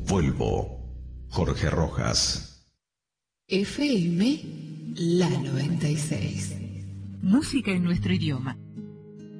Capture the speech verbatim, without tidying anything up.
Vuelvo. Jorge Rojas. F M La noventa y seis. Música en nuestro idioma.